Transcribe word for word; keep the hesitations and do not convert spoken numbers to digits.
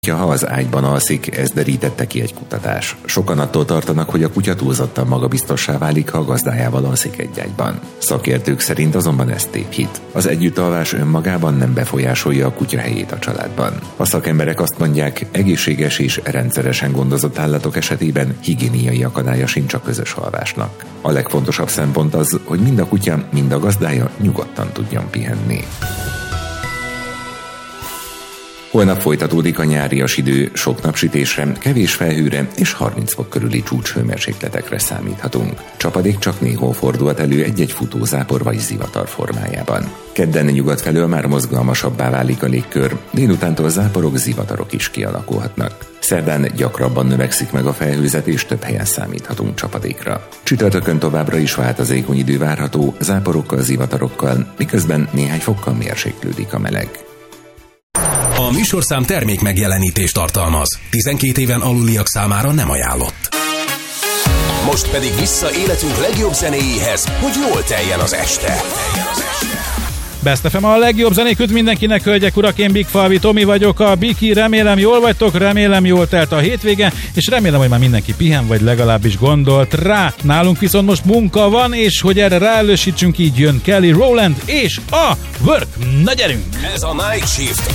Ha az ágyban alszik, ez derítette ki egy kutatás. Sokan attól tartanak, hogy a kutya túlzottan magabiztossá válik, ha a gazdájával alszik egy ágyban. Szakértők szerint azonban ez tévhit. Az együttalvás önmagában nem befolyásolja a kutya helyét a családban. A szakemberek azt mondják, egészséges és rendszeresen gondozott állatok esetében higiéniai akadálya sincs a közös alvásnak. A legfontosabb szempont az, hogy mind a kutya, mind a gazdája nyugodtan tudjon pihenni. Holnap folytatódik a nyárias idő, sok napsütésre, kevés felhőre és harminc fok körüli csúcshőmérsékletekre számíthatunk. Csapadék csak néhol fordulhat elő egy-egy futózápor vagy zivatar formájában. Kedden nyugat felől már mozgalmasabbá válik a légkör, délutántól záporok, zivatarok is kialakulhatnak. Szerdán gyakrabban növekszik meg a felhőzet és több helyen számíthatunk csapadékra. Csütörtökön továbbra is változékony idő várható, záporokkal, zivatarokkal, miközben néhány fokkal mérséklődik a meleg. A műsorszám termék megjelenítést tartalmaz. tizenkét éven aluliak számára nem ajánlott. Most pedig vissza életünk legjobb zenéjéhez, hogy jól teljen az este. Best ef em a legjobb zenék mindenkinek, hölgyek, urak, én Big Falvi Tomi vagyok, a Biki, remélem jól vagytok, remélem jól telt a hétvége, és remélem, hogy már mindenki pihen, vagy legalábbis gondolt rá. Nálunk viszont most munka van, és hogy erre ráelősítsünk, így jön Kelly Rowland és a Work. Na gyerünk! Ez a Night Shift.